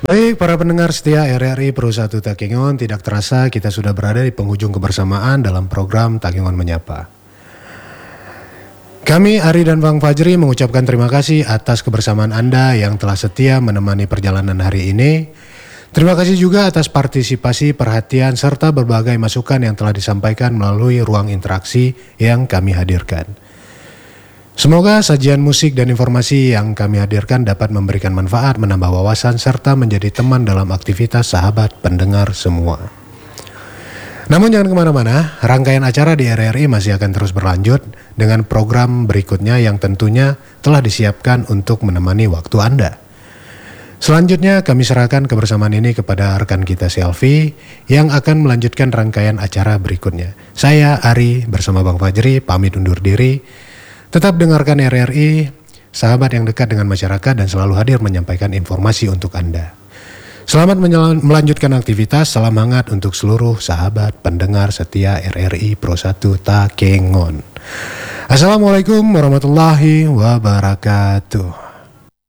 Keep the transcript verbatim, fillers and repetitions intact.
Baik, para pendengar setia R R I Pro satu Takengon, tidak terasa kita sudah berada di penghujung kebersamaan dalam program Takengon Menyapa. Kami, Ari dan Bang Fajri, mengucapkan terima kasih atas kebersamaan Anda yang telah setia menemani perjalanan hari ini. Terima kasih juga atas partisipasi, perhatian, serta berbagai masukan yang telah disampaikan melalui ruang interaksi yang kami hadirkan. Semoga sajian musik dan informasi yang kami hadirkan dapat memberikan manfaat, menambah wawasan, serta menjadi teman dalam aktivitas sahabat pendengar semua. Namun jangan kemana-mana, rangkaian acara di R R I masih akan terus berlanjut dengan program berikutnya yang tentunya telah disiapkan untuk menemani waktu Anda. Selanjutnya kami serahkan kebersamaan ini kepada rekan kita Selvi yang akan melanjutkan rangkaian acara berikutnya. Saya Ari bersama Bang Fajri pamit undur diri. Tetap dengarkan R R I, sahabat yang dekat dengan masyarakat dan selalu hadir menyampaikan informasi untuk Anda. Selamat melanjutkan aktivitas, salam hangat untuk seluruh sahabat pendengar setia R R I Pro satu Takengon. Assalamualaikum warahmatullahi wabarakatuh.